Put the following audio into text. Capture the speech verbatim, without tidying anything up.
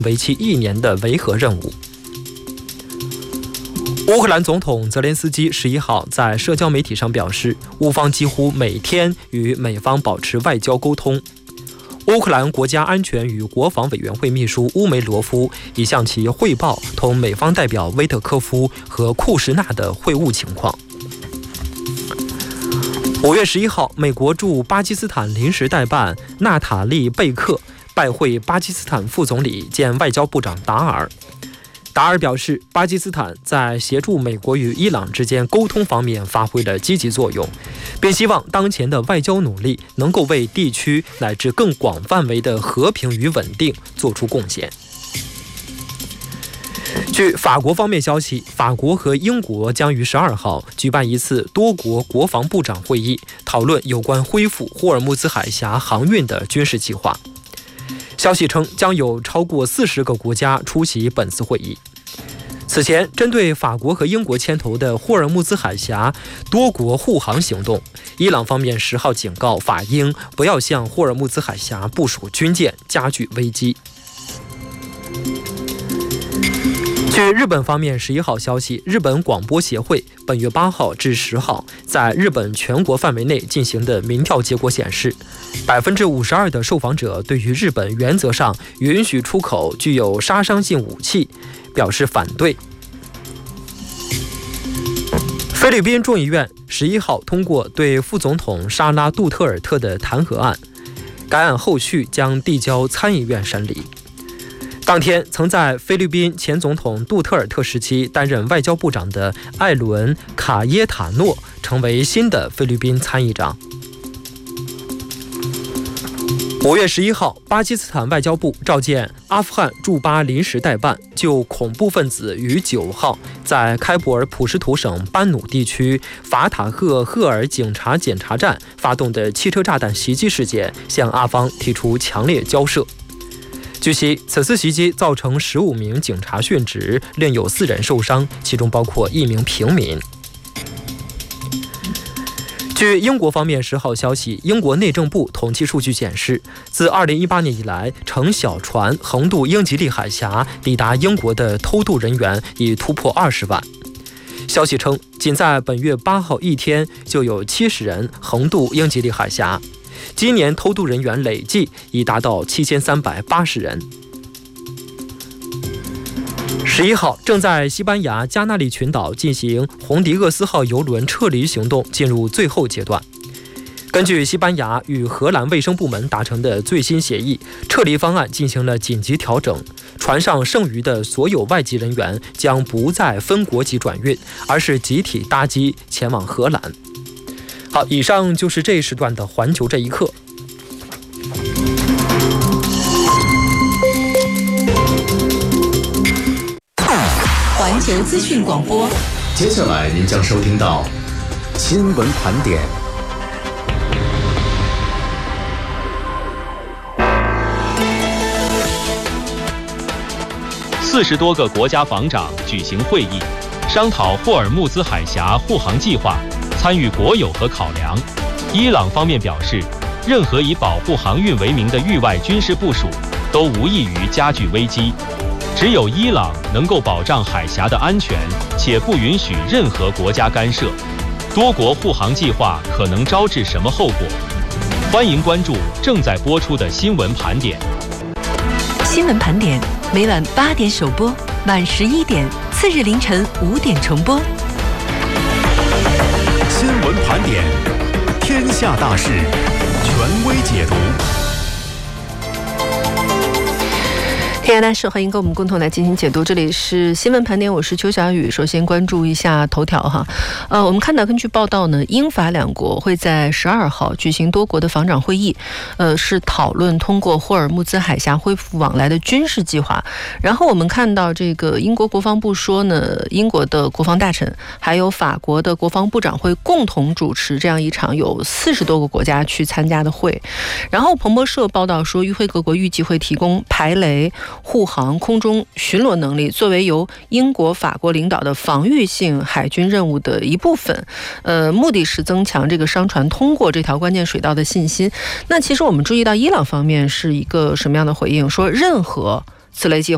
为期一年的维和任务。乌克兰总统泽连斯基十一号在社交媒体上表示，乌方几乎每天与美方保持外交沟通。乌克兰国家安全与国防委员会秘书乌梅罗夫已向其汇报同美方代表威特科夫和库什纳的会晤情况。五月十一号，美国驻巴基斯坦临时代办纳塔利·贝克拜会巴基斯坦副总理兼外交部长达尔。达尔表示，巴基斯坦在协助美国与伊朗之间沟通方面发挥了积极作用，并希望当前的外交努力能够为地区乃至更广范围的和平与稳定做出贡献。据法国方面消息，法国和英国将于十二号举办一次多国国防部长会议，讨论有关恢复霍尔木兹海峡航运的军事计划。消息称，将有超过四十个国家出席本次会议。此前，针对法国和英国牵头的霍尔木兹海峡多国护航行动，伊朗方面十号警告法英不要向霍尔木兹海峡部署军舰，加剧危机。据日本方面十一号消息，日本广播协会本月八号至十号在日本全国范围内进行的民调结果显示，百分之五十二的受访者对于日本原则上允许出口具有杀伤性武器表示反对。菲律宾众议院十一号通过对副总统沙拉杜特尔特的弹劾案，该案后续将递交参议院审理。当天，曾在菲律宾前总统杜特尔特时期担任外交部长的艾伦·卡耶塔诺成为新的菲律宾参议长。五月十一号，巴基斯坦外交部召见阿富汗驻巴临时代办，就恐怖分子于九号在开普尔普什图省班努地区法塔赫赫尔警察检查站发动的汽车炸弹袭击事件，向阿方提出强烈交涉。据悉，此次袭击造成十五名警察殉职，另有四人受伤，其中包括一名平民。据英国方面十号消息，英国内政部统计数据显示，自二零一八年以来，乘小船横渡英吉利海峡抵达英国的偷渡人员已突破二十万。消息称，仅在本月八号一天就有七十人横渡英吉利海峡。今年偷渡人员累计已达到七千三百八十人。十一号，正在西班牙加那利群岛进行红迪厄斯号邮轮撤离行动进入最后阶段。根据西班牙与荷兰卫生部门达成的最新协议，撤离方案进行了紧急调整，船上剩余的所有外籍人员将不再分国籍转运，而是集体搭机前往荷兰。好，以上就是这一时段的环球这一刻。 环球资讯广播， 接下来您将收听到新闻盘点。 四十多个国家防长举行会议，商讨霍尔木兹海峡护航计划。参与国有和考量。伊朗方面表示，任何以保护航运为名的域外军事部署都无异于加剧危机。只有伊朗能够保障海峡的安全，且不允许任何国家干涉。多国护航计划可能招致什么后果？欢迎关注正在播出的新闻盘点。 新闻盘点每晚八点首播，晚十一点，次日凌晨五点重播。 新闻盘点，天下大事，权威解读。 天下大事，欢迎跟我们共同来进行解读。这里是新闻盘点，我是邱小雨。首先关注一下头条哈，呃，我们看到根据报道呢，英法两国会在十二号举行多国的防长会议，呃，是讨论通过霍尔木兹海峡恢复往来的军事计划。然后我们看到这个英国国防部说呢，英国的国防大臣还有法国的国防部长会共同主持这样一场有四十多个国家去参加的会。然后彭博社报道说，与会各国预计会提供排雷、护航、空中巡逻能力，作为由英国、法国领导的防御性海军任务的一部分。呃，目的是增强这个商船通过这条关键水道的信心。那其实我们注意到伊朗方面是一个什么样的回应？说任何此类计划